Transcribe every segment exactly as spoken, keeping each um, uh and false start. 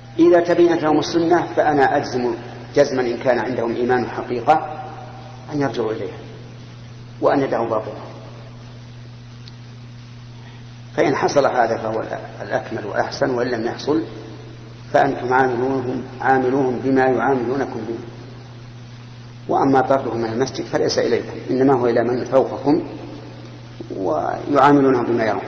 إذا تبينت لهم السنة فأنا أجزم جزما إن كان عندهم إيمان حقيقة أن يرجعوا إليها وأن يدعوا باطلا. فإن حصل هذا فهو الأكمل وأحسن، وإن لم يحصل فأنتم عاملوهم, عاملوهم بما يعاملونكم به. وأما طردهم من المسجد فليس إليكم، إنما هو إلى من فوقكم ويعاملونهم بما يرون.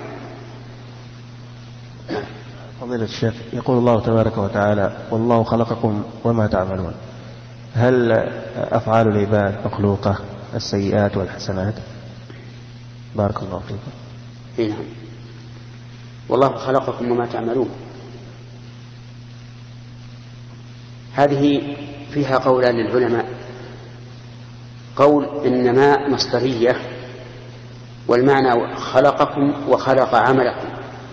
فضيلة الشيخ، يقول الله تبارك وتعالى: والله خلقكم وما تعملون. هل أفعال العباد مخلوقة، السيئات والحسنات؟ بارك الله فيكم. نعم، والله خلقكم وما تعملون، هذه فيها قولان للعلماء. قول إنما مصدرية، والمعنى خلقكم وخلق عملكم.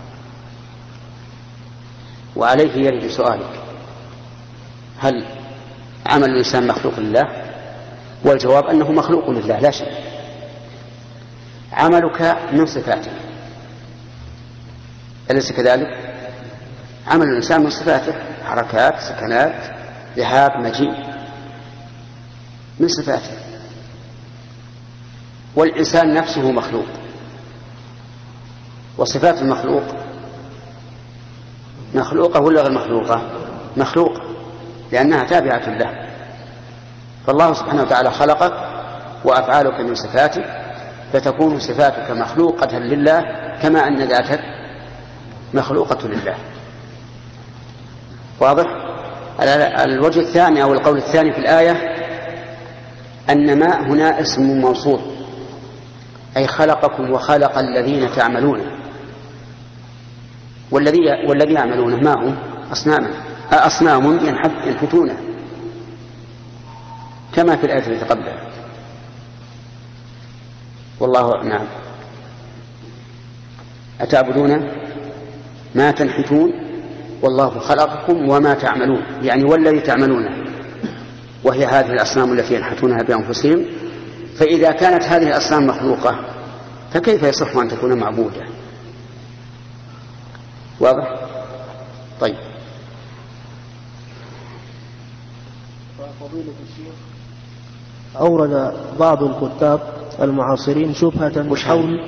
وعليه يرد سؤالك: هل عمل الإنسان مخلوق لله؟ والجواب أنه مخلوق لله لا شك. عملك من صفاتك، أليس كذلك؟ عمل الإنسان من صفاته، حركات، سكنات، ذهاب، مجيء، من صفاته. والإنسان نفسه مخلوق، وصفات المخلوق مخلوقة ولا غير مخلوقة؟ مخلوقة، لأنها تابعة له. فالله سبحانه وتعالى خلقك وأفعالك من صفاتك، فتكون صفاتك مخلوقة لله كما أن ذاتك مخلوقة لله. واضح؟ الوجه الثاني أو القول الثاني في الآية أن ما هنا اسم موصول، أي خلقكم وخلق الذين تعملون. والذي والذي يعملونه ما هم؟ أصنام أصنام ينحتونه كما في الآية التي قبلها. والله نعم. أتعبدون ما تنحتون والله خلقكم وما تعملون، يعني والذي تعملونه، وهي هذه الأصنام التي ينحتونها بأنفسهم. فإذا كانت هذه الأصنام مخلوقة فكيف يصح أن تكون معبودة؟ واضح؟ طيب. فضيلة الشيخ، أورد بعض الكتاب المعاصرين شبهة حول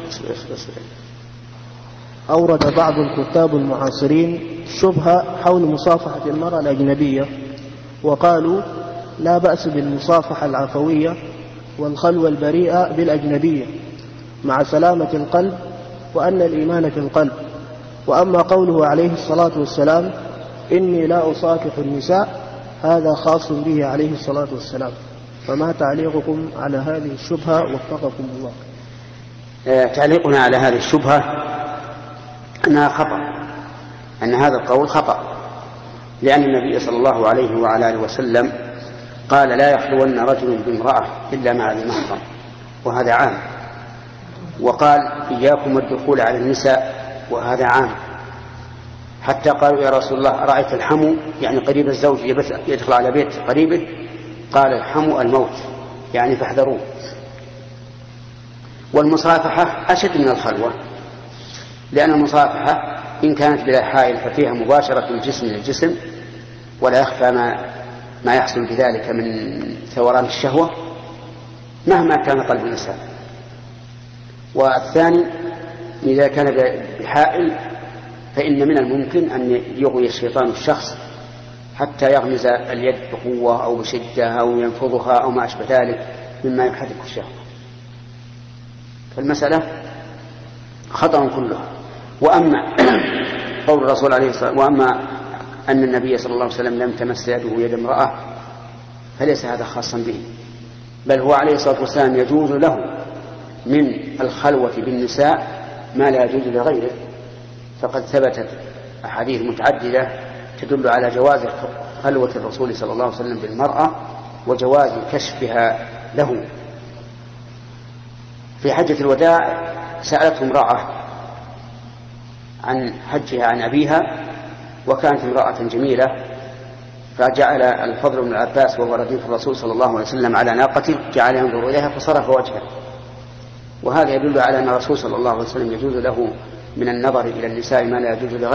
أورد بعض الكتاب المعاصرين شبهة حول مصافحة المرأة الأجنبية، وقالوا لا بأس بالمصافحة العفوية والخلوة البريئة بالأجنبية مع سلامة القلب، وأن الإيمان في القلب. وأما قوله عليه الصلاة والسلام إني لا أصافح النساء، هذا خاص به عليه الصلاة والسلام. فما تعليقكم على هذه الشبهة وفقكم الله؟ تعليقنا على هذه الشبهة أنها خطأ، أن هذا القول خطأ، لأن النبي صلى الله عليه وعلى آله وسلم قال لا يخلون رجل بامرأة إلا مع ذي محرم، وهذا عام. وقال إياكم الدخول على النساء، وهذا عام. حتى قالوا يا رسول الله أرأيت الحمو، يعني قريب الزوج يدخل على بيت قريبه، قال الحمو الموت، يعني فاحذروه. والمصافحة أشد من الخلوة، لأن المصافحة إن كانت بلا حائل ففيها مباشرة الجسم للجسم، ولا يخفى ما, ما يحصل بذلك من ثوران الشهوة مهما كان قلب الإنسان. والثاني إذا كان بحائل فإن من الممكن أن يغوي الشيطان الشخص حتى يغمز اليد بقوة أو بشدة أو ينفضها أو ما أشبه ذلك مما يحرك الشهوة. فالمسألة خطأ كلها. وأما قول الرسول عليه الصلاة والسلام وأما أن النبي صلى الله عليه وسلم لم تمس يده يد امرأة، فليس هذا خاصا به، بل هو عليه الصلاة والسلام يجوز له من الخلوة بالنساء ما لا يجوز لغيره. فقد ثبتت أحاديث متعددة تدل على جواز خلوة الرسول صلى الله عليه وسلم بالمرأة وجواز كشفها له. في حجة الوداع سألته امرأة عن حجها عن أبيها، وكانت امرأة جميلة، فجعل الفضل بن العباس وهو رديف الرسول صلى الله عليه وسلم على ناقته، جعل ينظر إليها فصرف وجهه. وهذا يدل على أن الرسول صلى الله عليه وسلم يجوز له من النظر إلى النساء ما لا يجوز لغيره.